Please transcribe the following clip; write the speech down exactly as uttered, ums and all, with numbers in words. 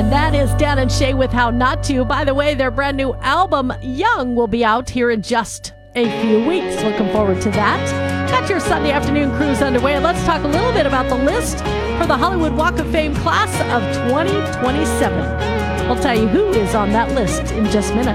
And that is Dan and Shay with How Not To. By the way, their brand new album, Young, will be out here in just a few weeks. Looking forward to that. Got your Sunday afternoon cruise underway. Let's talk a little bit about the list for the Hollywood Walk of Fame class of twenty twenty-seven. I'll tell you who is on that list in just a minute.